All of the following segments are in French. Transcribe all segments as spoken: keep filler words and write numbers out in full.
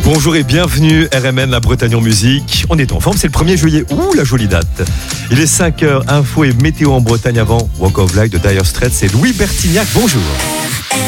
Bonjour et bienvenue R M N, la Bretagne en musique. On est en forme, c'est le premier juillet. Ouh, la jolie date. Il est cinq heures, info et météo en Bretagne avant Walk of Life de Dire Straits. C'est Louis Bertignac, bonjour. R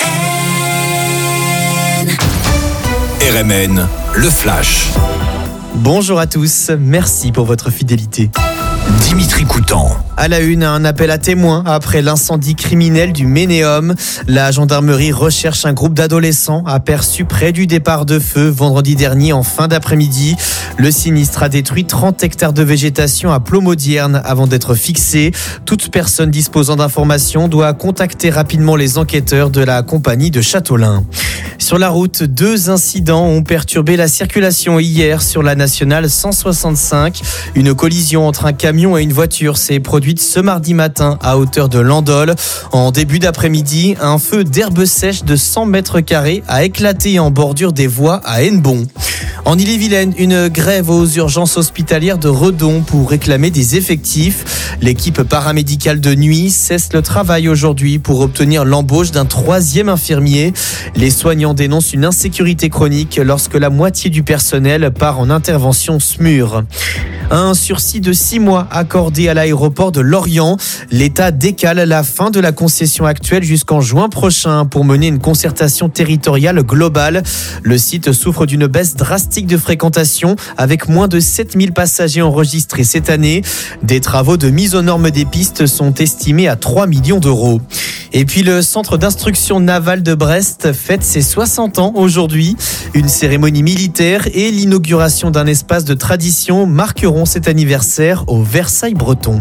M N, le flash. Bonjour à tous, merci pour votre fidélité. Dimitri Coutan. À la une, un appel à témoins après l'incendie criminel du Ménéum. La gendarmerie recherche un groupe d'adolescents aperçus près du départ de feu vendredi dernier en fin d'après-midi. Le sinistre a détruit trente hectares de végétation à Plomodierne avant d'être fixé. Toute personne disposant d'informations doit contacter rapidement les enquêteurs de la compagnie de Châteaulin. Sur la route, deux incidents ont perturbé la circulation hier sur la nationale cent soixante-cinq. Une collision entre un camion et une voiture s'est produite ce mardi matin à hauteur de Landol. En début d'après-midi, un feu d'herbe sèche de cent mètres carrés a éclaté en bordure des voies à Hennebon. En Ille-et-Vilaine, une grève aux urgences hospitalières de Redon pour réclamer des effectifs. L'équipe paramédicale de nuit cesse le travail aujourd'hui pour obtenir l'embauche d'un troisième infirmier. Les soignants dénoncent une insécurité chronique lorsque la moitié du personnel part en intervention S M U R. Un sursis de six mois accordé à l'aéroport de Lorient. L'État décale la fin de la concession actuelle jusqu'en juin prochain pour mener une concertation territoriale globale. Le site souffre d'une baisse drastique de fréquentation avec moins de sept mille passagers enregistrés cette année. Des travaux de mise aux normes des pistes sont estimés à trois millions d'euros. Et puis le centre d'instruction navale de Brest fête ses soixante ans aujourd'hui. Une cérémonie militaire et l'inauguration d'un espace de tradition marqueront cet anniversaire au Versailles breton.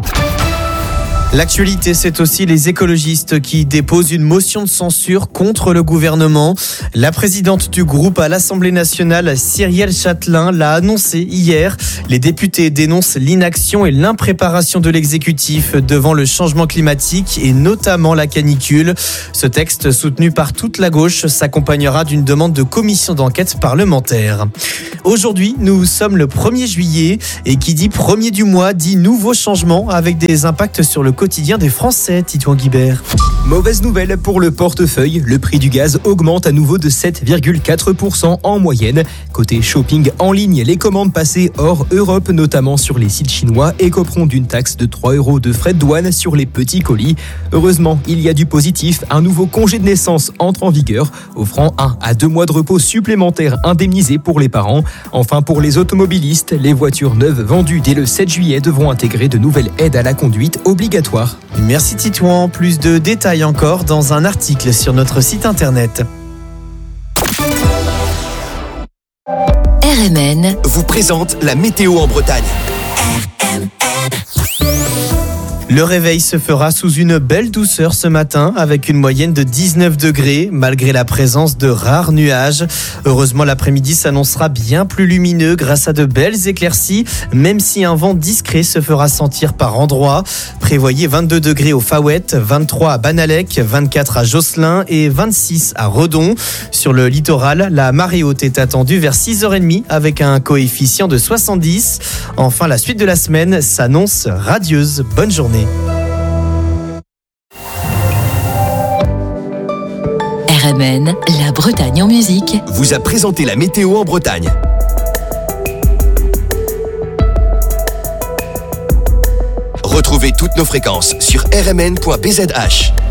L'actualité, c'est aussi les écologistes qui déposent une motion de censure contre le gouvernement. La présidente du groupe à l'Assemblée nationale, Cyrielle Châtelain, l'a annoncé hier. Les députés dénoncent l'inaction et l'impréparation de l'exécutif devant le changement climatique et notamment la canicule. Ce texte, soutenu par toute la gauche, s'accompagnera d'une demande de commission d'enquête parlementaire. Aujourd'hui, nous sommes le premier juillet et qui dit premier du mois dit nouveau changement avec des impacts sur le quotidien des Français, Titouan Guibert. Mauvaise nouvelle pour le portefeuille, le prix du gaz augmente à nouveau de sept virgule quatre pour cent en moyenne. Côté shopping en ligne, les commandes passées hors Europe, notamment sur les sites chinois, écoperont d'une taxe de trois euros de frais de douane sur les petits colis. Heureusement, il y a du positif, un nouveau congé de naissance entre en vigueur, offrant un à deux mois de repos supplémentaires indemnisés pour les parents. Enfin, pour les automobilistes, les voitures neuves vendues dès le sept juillet devront intégrer de nouvelles aides à la conduite obligatoires. Merci Titouan, plus de détails encore dans un article sur notre site internet. R M N vous présente la météo en Bretagne. Le réveil se fera sous une belle douceur ce matin avec une moyenne de dix-neuf degrés malgré la présence de rares nuages. Heureusement, l'après-midi s'annoncera bien plus lumineux grâce à de belles éclaircies, même si un vent discret se fera sentir par endroits. Prévoyez vingt-deux degrés au Faouette, vingt-trois à Banalec, vingt-quatre à Josselin et vingt-six à Redon. Sur le littoral, la marée haute est attendue vers six heures trente avec un coefficient de soixante-dix. Enfin, la suite de la semaine s'annonce radieuse. Bonne journée. R M N, la Bretagne en musique, vous a présenté la météo en Bretagne. Retrouvez toutes nos fréquences sur r m n point b z h.